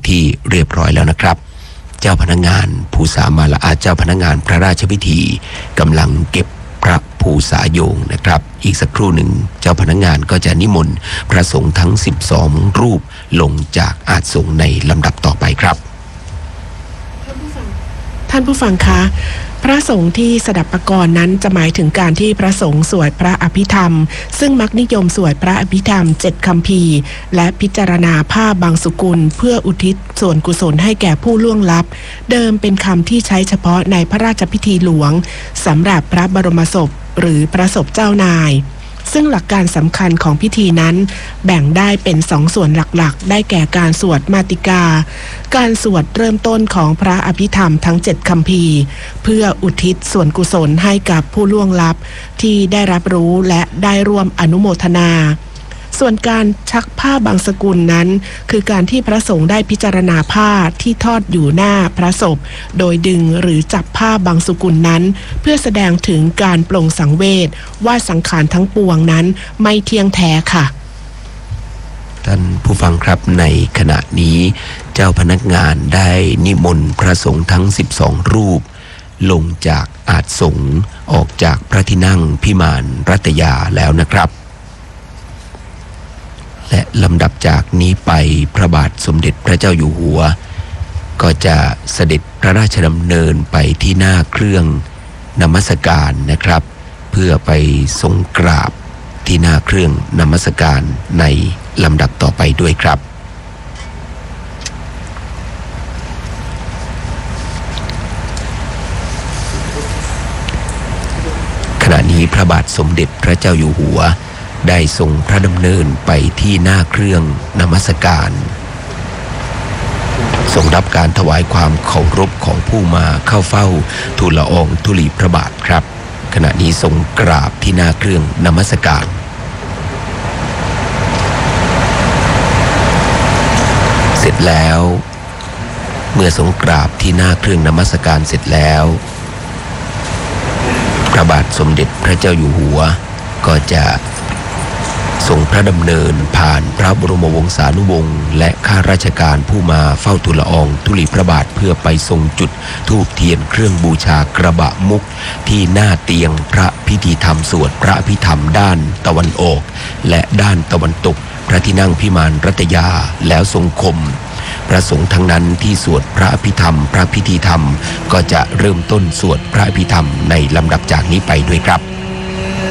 ที่เรียบร้อยแล้วนะครับเจ้าพนักงานภูษามาลาเจ้าพนักงานพระราชพิธีกำลังเก็บพระภูษาโยงนะครับอีกสักครู่หนึ่งเจ้าพนักงานก็จะนิมนต์พระสงฆ์ทั้ง12รูปลงจากอาสงฆ์ในลำดับต่อไปครับท่านผู้ฟังคะพระสงฆ์ที่สดับปกรณ์นั้นจะหมายถึงการที่พระสงฆ์สวดพระอภิธรรมซึ่งมักนิยมสวดพระอภิธรรม7 คัมภีร์และพิจารณาผ้าบางสุกุลเพื่ออุทิศส่วนกุศลให้แก่ผู้ล่วงลับเดิมเป็นคำที่ใช้เฉพาะในพระราชพิธีหลวงสำหรับพระบรมศพหรือพระศพเจ้านายซึ่งหลักการสำคัญของพิธีนั้นแบ่งได้เป็น2 ส่วนหลักๆได้แก่การสวดมาติกาการสวดเริ่มต้นของพระอภิธรรมทั้ง7 คัมภีร์เพื่ออุทิศส่วนกุศลให้กับผู้ล่วงลับที่ได้รับรู้และได้ร่วมอนุโมทนาส่วนการชักผ้าบางสกุลนั้นคือการที่พระสงฆ์ได้พิจารณาผ้าที่ทอดอยู่หน้าพระศพโดยดึงหรือจับผ้าบางสกุลนั้นเพื่อแสดงถึงการปลงสังเวชว่าสังขารทั้งปวงนั้นไม่เที่ยงแท้ค่ะท่านผู้ฟังครับในขณะนี้เจ้าพนักงานได้นิมนต์พระสงฆ์ทั้ง12รูปลงจากอาสงฆ์ออกจากพระที่นั่งพิมานรัตยาแล้วนะครับและลำดับจากนี้ไปพระบาทสมเด็จพระเจ้าอยู่หัวก็จะเสด็จพระราชดำเนินไปที่หน้าเครื่องนมัสการนะครับเพื่อไปทรงกราบที่หน้าเครื่องนมัสการในลำดับต่อไปด้วยครับขณะนี้พระบาทสมเด็จพระเจ้าอยู่หัวได้ทรงพระดำเนินไปที่หน้าเครื่องนมัสการทรงรับการถวายความเคารพของผู้มาเข้าเฝ้าทูลละอองธุลีพระบาทครับขณะนี้ทรงกราบที่หน้าเครื่องนมัสการเสร็จแล้วเมื่อทรงกราบที่หน้าเครื่องนมัสการเสร็จแล้วพระบาทสมเด็จพระเจ้าอยู่หัวก็จะทรงพระดำเนินผ่านพระบรมวงศานุวงศ์และข้าราชการผู้มาเฝ้าทูลละอองธุลีพระบาทเพื่อไปทรงจุดธูปเทียนเครื่องบูชากระบะมุกที่หน้าเตียงพระพิธีธรรมสวดพระอภิธรรมด้านตะวันออกและด้านตะวันตกพระที่นั่งพิมานรัตยาแล้วทรงคมพระสงฆ์ทั้งนั้นที่สวดพระอภิธรรมพระพิธีธรรมก็จะเริ่มต้นสวดพระอภิธรรมในลำดับจากนี้ไปด้วยครับ